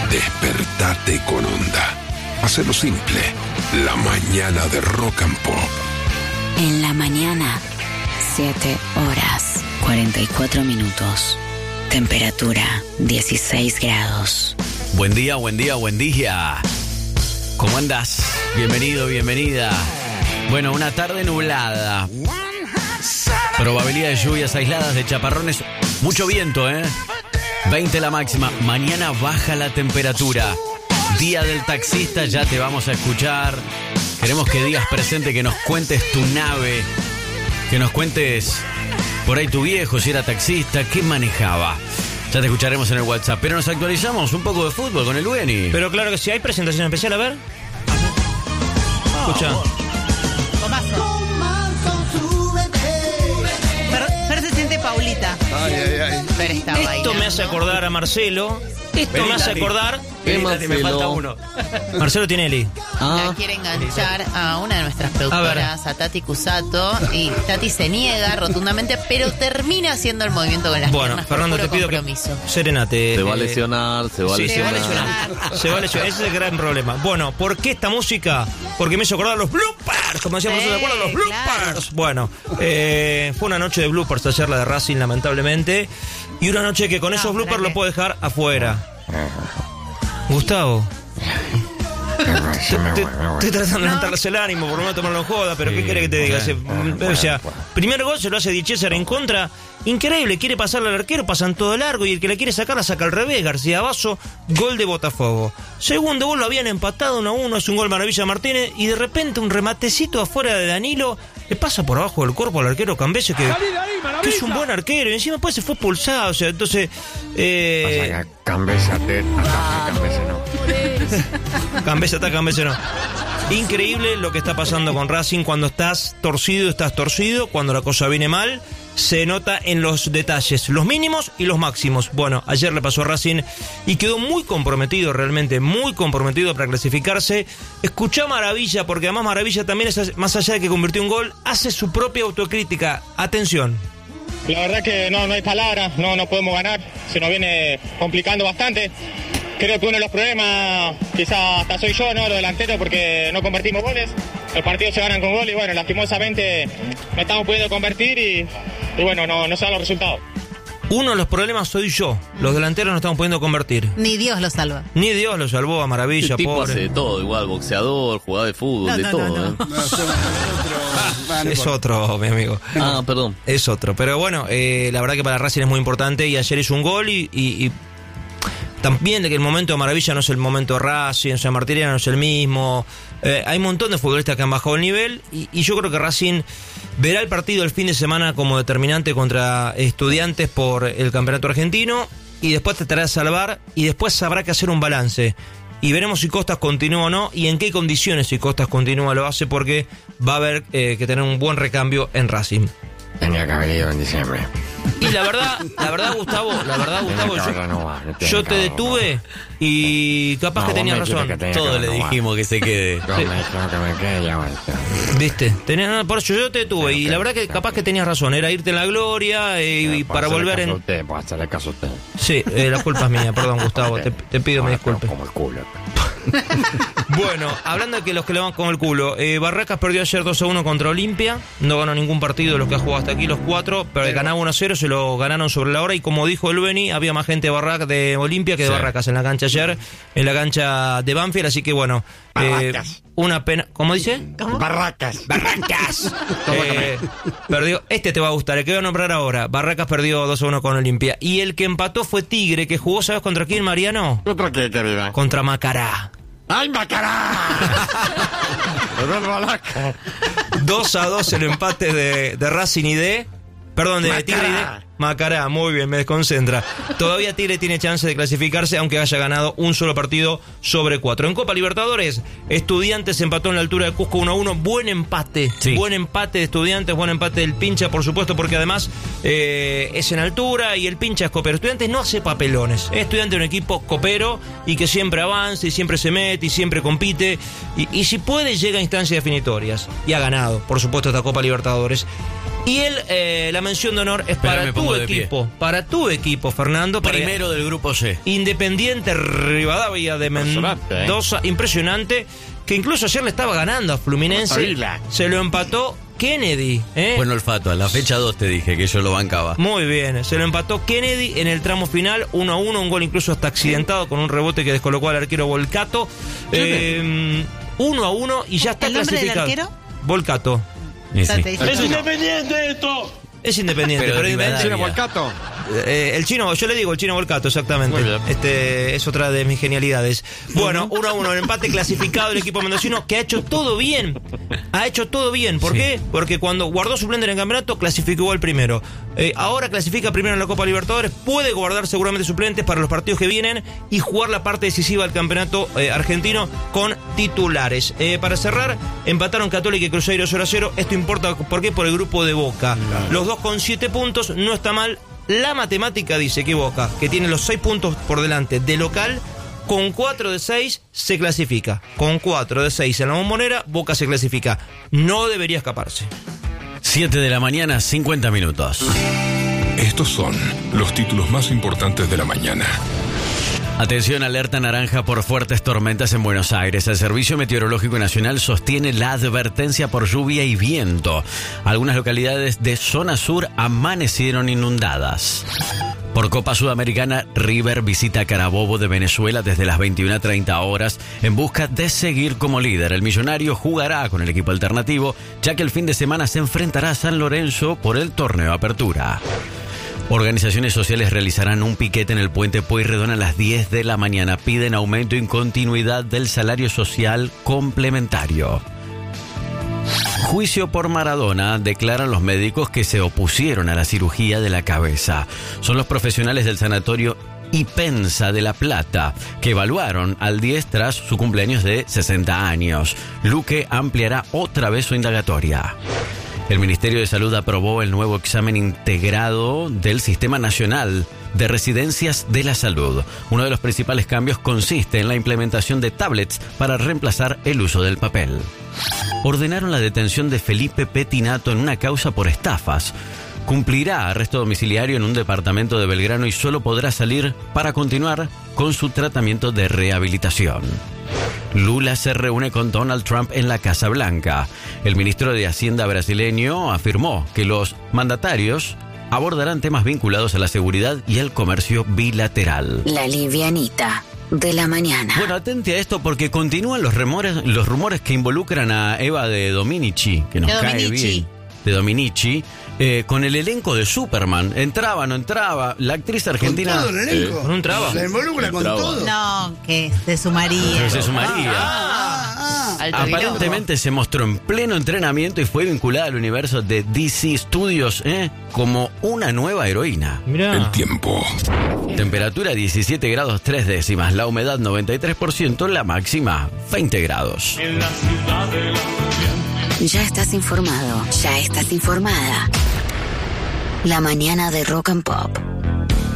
Despertate con Onda. Hacelo simple. La mañana de Rock and Pop. En la mañana, 7 horas, 44 minutos. Temperatura, 16 grados. Buen día, buen día, buen día. ¿Cómo andás? Bienvenido, bienvenida. Bueno, una tarde nublada. Probabilidad de lluvias aisladas, de chaparrones. Mucho viento, 20 la máxima. Mañana baja la temperatura. Día del taxista, ya te vamos a escuchar. Queremos que digas presente, que nos cuentes tu nave. Que nos cuentes por ahí tu viejo, si era taxista, qué manejaba. Ya te escucharemos en el WhatsApp. Pero nos actualizamos un poco de fútbol con el Beni. Pero claro que sí, hay presentación especial, a ver. Escucha. Fer se siente Paulita. Ay. Fer está Esto bailando. me hace acordar a Marcelo. Esto me hace acordar. Me falta uno. Marcelo Tinelli. La quiere enganchar a una de nuestras productoras, a Tati Cusato, y Tati se niega rotundamente, pero termina haciendo el movimiento con las Bueno, piernas por Fernando, puro te pido compromiso. que serenate. Se va a lesionar, se va a Sí, se va a lesionar. lesionar. Se va a lesionar. Ese es el gran problema. Bueno, ¿por qué esta música? Porque me hizo acordar a los bloopers. Como decíamos, ¿se acuerdan los bloopers? Claro. Bueno, fue una noche de bloopers ayer, la de Racing, lamentablemente. Y una noche que con esos bloopers ¿para lo qué? puedo dejar afuera. Gustavo. Estoy tratando de levantarles el ánimo, por no tomarlo en joda, pero ¿qué quiere que te diga? O sea, primer gol se lo hace Di César en contra. Increíble, quiere pasarle al arquero, pasan todo largo, y el que la quiere sacar la saca al revés. García Basso, gol de Botafogo. Segundo gol, lo habían empatado 1-1, es un gol Maravilla Martínez, y de repente un rematecito afuera de Danilo le pasa por abajo del cuerpo al arquero Cambese, que es un buen arquero, y encima después se fue expulsado. O sea, entonces Cambese no. Cambese está, Cambese no. Increíble lo que está pasando con Racing. Cuando estás torcido. Cuando la cosa viene mal, se nota en los detalles, los mínimos y los máximos. Bueno, ayer le pasó a Racing y quedó muy comprometido, realmente muy comprometido para clasificarse. Escuchá Maravilla, porque además Maravilla también, más allá de que convirtió un gol, hace su propia autocrítica. Atención. La verdad que no hay palabras, no podemos ganar, se nos viene complicando bastante. Creo que uno de los problemas, quizás hasta soy yo, ¿no? Los delanteros, porque no convertimos goles. Los partidos se ganan con goles y bueno, lastimosamente no estamos pudiendo convertir y bueno, no se dan los resultados. Uno de los problemas soy yo. Los delanteros no estamos pudiendo convertir. Ni Dios lo salva. Ni Dios lo salvó a Maravilla, El tipo pobre. hace de todo, igual, boxeador, jugador de fútbol, de todo. Es otro, mi amigo. Perdón. Es otro. Pero bueno, la verdad que para Racing es muy importante. Y ayer hizo un gol y también de que el momento de Maravilla no es el momento de Racing, o sea, Martínez no es el mismo. Hay un montón de futbolistas que han bajado el nivel y yo creo que Racing verá el partido el fin de semana como determinante contra Estudiantes por el campeonato argentino y después tratará de salvar y después habrá que hacer un balance. Y veremos si Costas continúa o no y en qué condiciones si Costas continúa lo hace, porque va a haber que tener un buen recambio en Racing. Tenía que haber ido en diciembre. Y la verdad, Gustavo, yo te detuve y capaz que tenías razón. Todos le dijimos que se quede. ¿Viste? Por eso yo te detuve y la verdad que capaz que tenías razón. Era irte en la gloria y para volver en... Pues hacerle caso a usted. Sí, la culpa es mía, perdón, Gustavo, te pido me disculpes. Como el culo. Bueno, hablando de que los que le van con el culo, Barracas perdió ayer 2-1 contra Olimpia, no ganó ningún partido de los que ha jugado hasta aquí, los 4, pero ganaba 1-0, se lo ganaron sobre la hora y como dijo el Beni, había más gente de Olimpia que de Barracas en la cancha ayer, en la cancha de Banfield, así que bueno, una pena. ¿Cómo dice? ¿Cómo? Barracas. Perdió, te va a gustar, el que voy a nombrar ahora. Barracas perdió 2-1 con Olimpia y el que empató fue Tigre, que jugó, ¿sabes contra quién, Mariano? ¿Contra qué, querida? Contra Macará. ¡Ay, Macará! 2-2 el empate de Racing y de Tigre y de Macará. Muy bien, me desconcentra. Todavía Tigre tiene chance de clasificarse, aunque haya ganado un solo partido sobre 4. En Copa Libertadores, Estudiantes empató en la altura de Cusco 1-1. Buen empate. Sí. Buen empate de Estudiantes, buen empate del Pincha, por supuesto, porque además es en altura y el Pincha es copero. Estudiantes no hace papelones. Estudiantes es un equipo copero y que siempre avanza y siempre se mete y siempre compite. Y si puede, llega a instancias definitorias. Y ha ganado, por supuesto, esta Copa Libertadores. Y la mención de honor es para me tu pongo de equipo. Para tu equipo, Fernando. Primero del grupo C. Independiente Rivadavia de Mendoza. Impresionante. Que incluso ayer le estaba ganando a Fluminense. Se lo empató Kennedy. Buen olfato, a la fecha 2 te dije que yo lo bancaba. Muy bien, se lo empató Kennedy en el tramo final, 1-1, un gol incluso hasta accidentado con un rebote que descolocó al arquero Volcato. 1-1 y ya está ¿El nombre clasificado. del arquero? Volcato. Sí. ¡Es independiente esto! Es independiente, Pero pero Rivadavia. ¿Chino Volcato? el chino, yo le digo el chino Volcato, exactamente. Muy bien. Es otra de mis genialidades. Bueno, 1-1, el empate clasificado del equipo mendocino que ha hecho todo bien. Ha hecho todo bien. ¿Por qué? Porque cuando guardó suplente en el campeonato, clasificó al primero. Ahora clasifica primero en la Copa Libertadores. Puede guardar seguramente suplentes para los partidos que vienen y jugar la parte decisiva del campeonato argentino con titulares. Para cerrar, empataron Católica y Cruzeiro 0-0. Esto importa, ¿por qué? Por el grupo de Boca. Los dos con 7 puntos, no está mal. La matemática dice que Boca, que tiene los 6 puntos por delante de local, con 4 de 6 se clasifica. Con 4 de 6 en la Bombonera, Boca se clasifica. No debería escaparse. 7 de la mañana, 50 minutos. Estos son los títulos más importantes de la mañana. Atención, alerta naranja por fuertes tormentas en Buenos Aires. El Servicio Meteorológico Nacional sostiene la advertencia por lluvia y viento. Algunas localidades de zona sur amanecieron inundadas. Por Copa Sudamericana, River visita Carabobo de Venezuela desde las 21:30 horas en busca de seguir como líder. El millonario jugará con el equipo alternativo, ya que el fin de semana se enfrentará a San Lorenzo por el torneo Apertura. Organizaciones sociales realizarán un piquete en el puente Pueyrredón a las 10 de la mañana. Piden aumento y continuidad del salario social complementario. Juicio por Maradona, declaran los médicos que se opusieron a la cirugía de la cabeza. Son los profesionales del sanatorio Ipensa de La Plata, que evaluaron al 10 tras su cumpleaños de 60 años. Luque ampliará otra vez su indagatoria. El Ministerio de Salud aprobó el nuevo examen integrado del Sistema Nacional de Residencias de la Salud. Uno de los principales cambios consiste en la implementación de tablets para reemplazar el uso del papel. Ordenaron la detención de Felipe Pettinato en una causa por estafas. Cumplirá arresto domiciliario en un departamento de Belgrano y solo podrá salir para continuar con su tratamiento de rehabilitación. Lula se reúne con Donald Trump en la Casa Blanca. El ministro de Hacienda brasileño afirmó que los mandatarios abordarán temas vinculados a la seguridad y el comercio bilateral. La livianita de la mañana. Bueno, atente a esto porque continúan los rumores que involucran a Eva de Dominici, que nos cae bien. De Dominici, con el elenco de Superman. Entraba, no entraba. La actriz argentina. ¿Con todo el elenco? ¿No entraba? ¿Se involucra con todo? No, que se sumaría. Que se sumaría. Aparentemente se mostró en pleno entrenamiento y fue vinculada al universo de DC Studios como una nueva heroína. Mirá. El tiempo. Temperatura 17 grados 3 décimas, la humedad 93%, la máxima 20 grados. Ya estás informado, ya estás informada. La mañana de Rock and Pop.